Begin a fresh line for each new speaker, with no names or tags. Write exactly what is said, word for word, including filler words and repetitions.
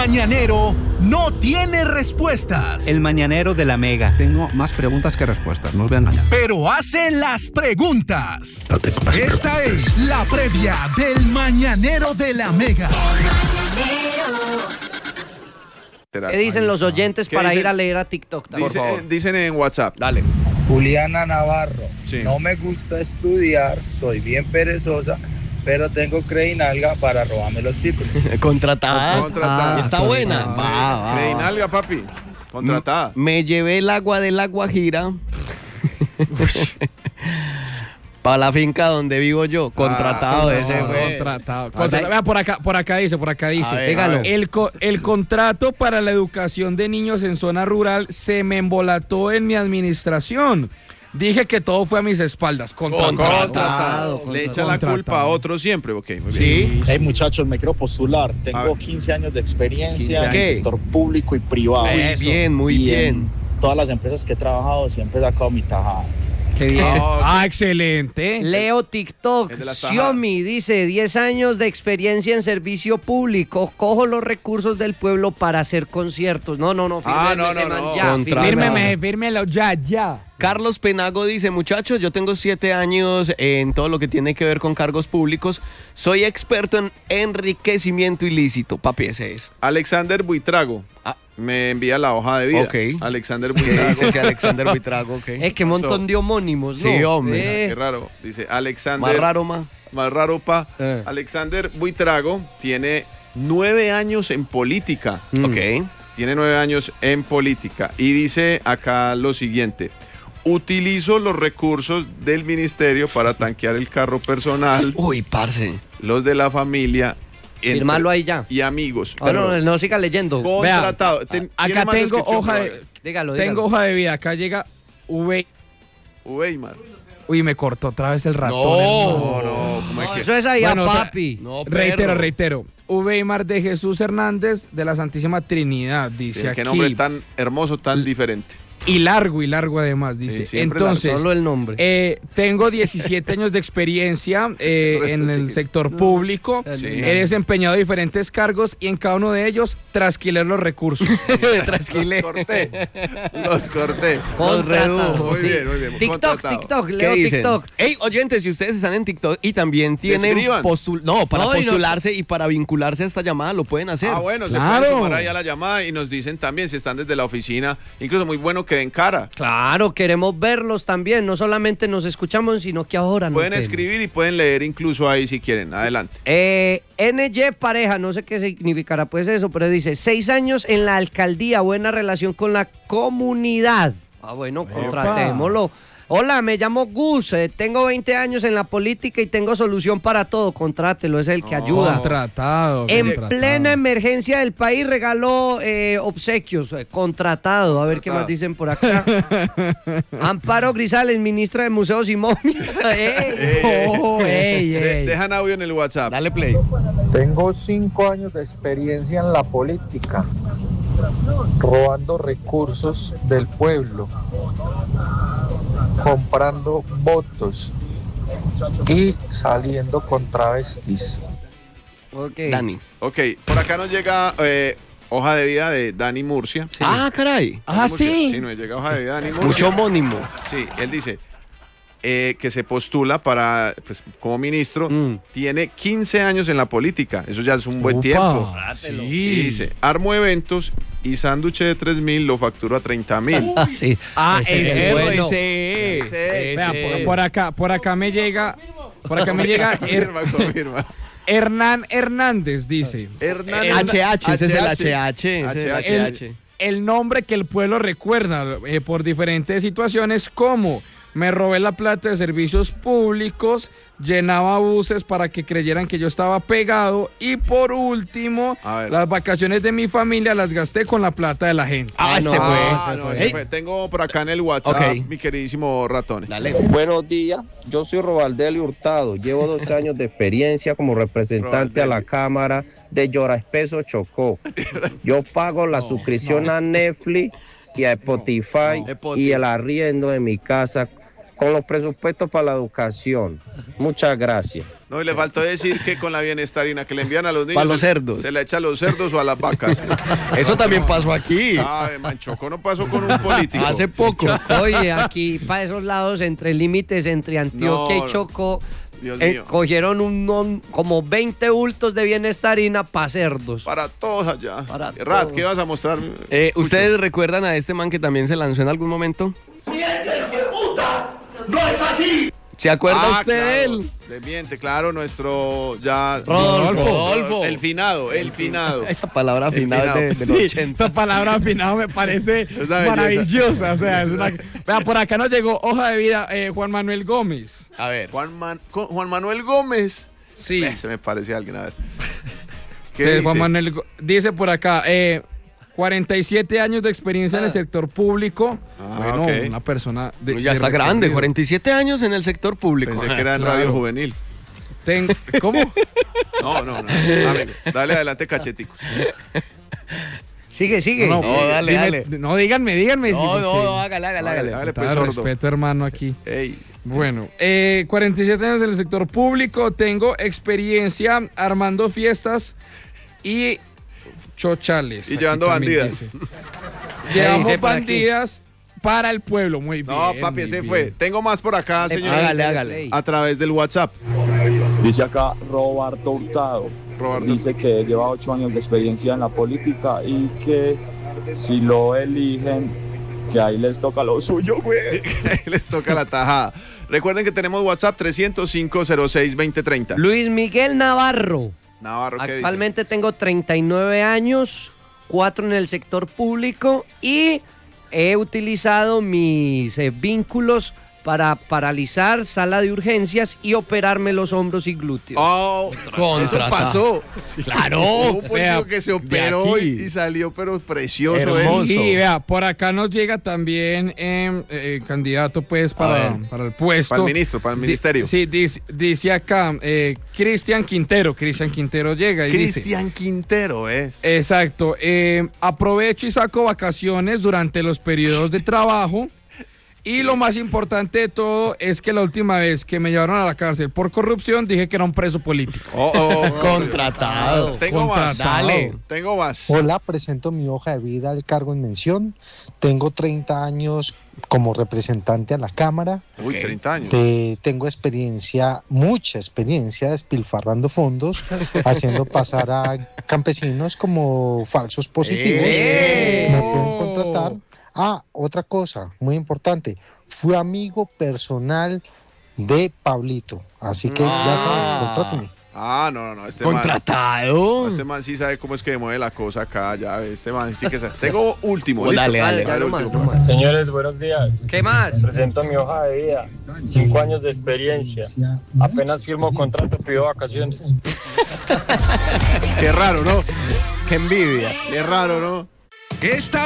mañanero no tiene respuestas.
El mañanero de la Mega.
Tengo más preguntas que respuestas, no os voy a engañar.
Pero hace las preguntas.
No tengo más
Esta
preguntas.
es la previa del mañanero de la Mega.
¿Qué dicen los oyentes para
dicen?
ir a leer a TikTok? Por
Dice-
favor.
dicen en WhatsApp.
Dale.
Juliana Navarro,
Sí.
no me gusta estudiar, soy bien perezosa, pero tengo Credinalga para robarme los títulos.
Contratada.
Contratada.
Está buena.
Ah,
Va, va,
Credinalga, papi. Contratada.
Me llevé el agua de la Guajira para la finca donde vivo yo. Contratado
Ah,
ese
no,
fue.
Contratado.
Ah,
Contra-
sí.
Vea, por acá, por acá dice, por acá dice.
A ver,
dígalo.
a ver.
El, co- el contrato para la educación de niños en zona rural se me embolató en mi administración. Dije que todo fue a mis espaldas. Contratado.
Contratado. Le echa la
Contratado.
culpa a otro siempre. Ok, muy bien.
Sí.
Hey muchachos, me quiero postular,
A
tengo
ver.
quince años de experiencia
quince
en el
años.
sector público y privado.
Muy
Eso.
bien, muy
Y
bien.
en todas las empresas que he trabajado siempre he sacado mi tajada.
Qué bien.
Ah,
Ah, excelente.
Leo TikTok,
El de las tajadas.
Xiaomi dice, diez años de experiencia en servicio público, cojo los recursos del pueblo para hacer conciertos. No, no, no,
Ah,
fírmeme
no,
ese
no,
man
no.
ya,
Contrato.
fírmeme.
Fírmeme, fírmelo ya, ya.
Carlos Penago dice, muchachos, yo tengo siete años en todo lo que tiene que ver con cargos públicos. Soy experto en enriquecimiento ilícito. Papi, ese es.
Alexander Buitrago.
Ah.
Me envía la hoja de vida.
Ok.
Alexander
¿Qué
Buitrago.
dice ese Alexander Buitrago? Ok.
Eh, qué montón de homónimos, ¿no?
Sí, hombre.
Eh,
Qué raro. Dice Alexander.
Más raro, más.
Más raro, pa.
Eh.
Alexander Buitrago tiene nueve años en política.
Mm.
Ok.
Tiene nueve años en política. Y dice acá lo siguiente. Utilizo los recursos del ministerio para tanquear el carro personal,
Uy, parce.
los de la familia entre-
Firmalo ahí ya.
y amigos.
Ah, no, no, no siga leyendo.
Contratado.
Vea,
Ten-
a-
tiene
acá
más
tengo
descripción,
hoja
pero
de-
vale.
Dígalo,
Tengo
dígalo.
hoja de vida. Acá llega V.
Weimar.
Uy, me cortó otra vez el ratón.
No.
hermano.
No, no, ¿cómo es
No,
que?
eso es ahí
Bueno,
a
o sea,
papi.
No,
Reitero,
perro.
reitero. Weimar de Jesús Hernández de la Santísima Trinidad, dice
Qué
aquí.
nombre tan hermoso, tan diferente.
Y largo, y largo además, dice.
Sí, siempre
Entonces,
Solo el nombre.
eh, tengo diecisiete años de experiencia eh,
Resto
en el
chiquito.
sector público.
Sí.
He desempeñado diferentes cargos y en cada uno de ellos trasquiler los recursos.
Los corté. Los corté.
Contratado.
Muy
Sí.
bien, muy bien.
TikTok,
Contratado.
TikTok,
¿Qué
leo
dicen?
TikTok.
Ey, oyentes, si ustedes están en TikTok y también tienen
Escriban.
postul no, para
No, y no-
postularse y para vincularse a esta llamada, lo pueden hacer.
Ah, bueno, se
Claro.
pueden sumar ahí a la llamada y nos dicen también si están desde la oficina. Incluso muy bueno que den cara.
Claro, queremos verlos también. No solamente nos escuchamos, sino que ahora nos
Pueden
vemos.
escribir y pueden leer incluso ahí si quieren. Adelante.
Eh, N Y pareja, no sé qué significará pues eso, pero dice, seis años en la alcaldía, buena relación con la comunidad. Ah, bueno, contratémoslo. Hola, me llamo Gus, eh, tengo veinte años en la política y tengo solución para todo. Contrátelo, es el que ayuda.
Contratado.
En
contratado.
plena emergencia del país regaló eh, obsequios, eh, contratado. A ver qué más dicen por acá. Amparo Grisales, ministra de Museos y Momias. Ey.
Oh, ey,
De-
ey.
dejan audio en el WhatsApp.
Dale play.
Tengo cinco años de experiencia en la política, robando recursos del pueblo, comprando votos y saliendo con travestis.
Ok.
Dani.
Ok, por acá nos llega eh, hoja de vida de Dani Murcia.
Ah, caray.
Ah,
Dani Murcia.
sí.
Sí, nos llega hoja de vida de Dani Murcia.
Mucho homónimo.
Sí, él dice eh, que se postula para, pues, como ministro,
Mm.
tiene quince años en la política. Eso ya es un buen
Upa,
tiempo.
sí.
Y dice, armo eventos y sándwich de tres mil lo facturo a treinta mil.
Sí.
Ah,
Ese es el
ese,
bueno.
ese es.
Ese es.
Vea, por, por acá, por acá me llega, por acá me llega Her-
Confirma, confirma.
Hernán Hernández, dice.
Hernán
H H, ese es el
H
H H. ese es el
H
El,
H H.
el nombre que el pueblo recuerda eh, por diferentes situaciones como me robé la plata de servicios públicos, llenaba buses para que creyeran que yo estaba pegado y por último,
A ver.
las vacaciones de mi familia las gasté con la plata de la gente.
Ah, ese fue.
Ah, no, ese
Ey.
fue. Tengo por acá en el WhatsApp,
Ok.
mi queridísimo Ratón.
Dale.
Buenos días, yo soy Robaldelio Hurtado, llevo doce años de experiencia como representante a la Cámara de Llora Espeso Chocó. Yo pago la suscripción a Netflix y a Spotify
no.
y el arriendo de mi casa con los presupuestos para la educación. Muchas gracias.
No, y le faltó decir que con la bienestarina que le envían a los niños.
Para los cerdos.
Se la echa a los cerdos o a las vacas.
Eso también pasó aquí.
Ah, Manchoco no pasó con un político.
Hace poco.
Oye, aquí para esos lados, entre límites entre Antioquia
No,
y Chocó,
Dios
eh,
mío.
cogieron un, un- como veinte bultos de bienestarina para cerdos.
Para todos allá.
Para
Rat,
todos.
¿qué vas a mostrar?
Eh,
Escucho.
¿Ustedes recuerdan a este man que también se lanzó en algún momento? ¿Se acuerda
Ah,
usted de
claro,
él?
de miente, claro, nuestro ya...
Rodolfo. Rodolfo.
El finado, el finado.
Esa palabra final
finado.
de, del
Sí,
ochenta.
esa palabra final me parece
una belleza.
maravillosa. O sea, es una... Vea, por acá nos llegó hoja de vida eh, Juan Manuel Gómez.
A ver.
Juan, Man- Co- Juan Manuel Gómez.
Sí.
Eh, se me parece a alguien, a ver. ¿Qué
Eh,
dice?
Juan Manuel Gó- dice por acá, eh, cuarenta y siete años de experiencia en el sector público.
Ah,
bueno,
ok.
una persona de,
Ya
de
está grande,
recorrido.
cuarenta y siete años en el sector público.
Pensé que era en
Claro.
Radio Juvenil.
Ten- ¿Cómo?
No, no, no. Amigo, dale adelante, cacheticos.
Sigue, sigue.
No,
No, dale,
dime-
dale.
no, díganme, díganme.
No,
sí,
no,
porque-
no, hágale, hágale, hágale.
Hágale, pues,
Falta de
sordo.
respeto, hermano, aquí.
Ey.
Bueno, eh, cuarenta y siete años en el sector público, tengo experiencia armando fiestas y chochales.
Y
Aquí
llevando
también
bandidas.
dice. Llevamos
dice por aquí?
bandidas para el pueblo, muy bien.
No, papi,
muy
ese
bien.
fue. Tengo más por acá,
Eh,
señor.
Hágale, hágale.
A través del WhatsApp.
Dice acá Roberto Hurtado.
Roberto.
Dice que lleva ocho años de experiencia en la política y que si lo eligen, que ahí les toca lo suyo, güey.
Les toca la tajada. Recuerden que tenemos WhatsApp trescientos cinco cero seis veinte treinta.
Luis Miguel Navarro.
Navarro, ¿qué dice?
Actualmente tengo treinta y nueve años, cuatro en el sector público y he utilizado mis eh, vínculos para paralizar sala de urgencias y operarme los hombros y glúteos.
Oh, eso
Contrata.
pasó.
Claro.
Hubo un político
Vea,
que se operó
aquí.
y, y salió, pero precioso.
Hermoso.
él.
Y vea, por acá nos llega también eh, eh, candidato pues para,
ver.
para el puesto.
Para el ministro, para el
Di-
ministerio.
sí, dice, dice acá, eh, Cristian Quintero, Cristian Quintero llega y dice...
Cristian Quintero, ¿es?
Exacto, eh, aprovecho y saco vacaciones durante los periodos de trabajo y lo más importante de todo es que la última vez que me llevaron a la cárcel por corrupción dije que era un preso político.
Oh, oh, oh,
Contratado.
Tengo más.
Contratado.
Dale.
Tengo más.
Hola, presento mi hoja de vida al cargo en mención. Tengo treinta años como representante a la Cámara.
Uy, treinta años.
Te- tengo experiencia, mucha experiencia despilfarrando fondos, haciendo pasar a campesinos como falsos positivos.
¡Eh!
Me pueden contratar. Ah, otra cosa muy importante. Fui amigo personal de Pablito. Así que ya saben, contrátenme.
Ah, no, no, no. Este man,
Contratado.
este man sí sabe cómo es que mueve la cosa acá. Ya, este man sí que sabe. Tengo último.
Pues
¿listo?
dale, dale,
Ya el
no más,
último.
no más.
Señores, buenos días.
¿Qué más?
Presento mi hoja de vida. Cinco años de experiencia. Apenas firmo contrato, pido vacaciones.
Qué raro, ¿no?
Qué envidia.
Qué raro, ¿no?
Esta